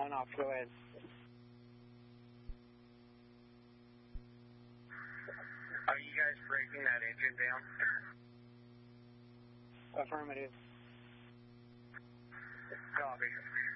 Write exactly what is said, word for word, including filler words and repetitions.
On off, go ahead. Are you guys breaking that engine down? Affirmative. Copy.